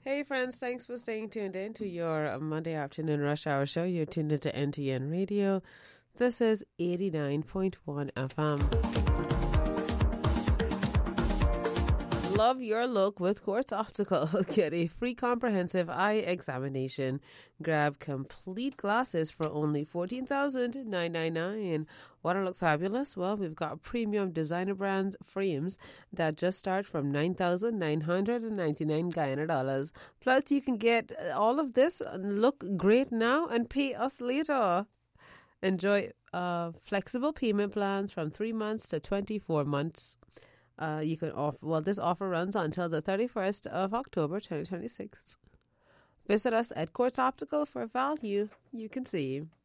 Hey friends, thanks for staying tuned in to your Monday afternoon rush hour show. You're tuned into NTN Radio. This is 89.1 FM. Love your look with Quartz Optical. Get a free comprehensive eye examination. Grab complete glasses for only $14,999. Want to look fabulous? Well, we've got premium designer brand frames that just start from $9,999 Guyana dollars. Plus, you can get all of this and look great now and pay us later. Enjoy flexible payment plans from 3 months to 24 months. You can offer. Well, this offer runs until the 31st of October 2026. Visit us at Quartz Optical for value you can see.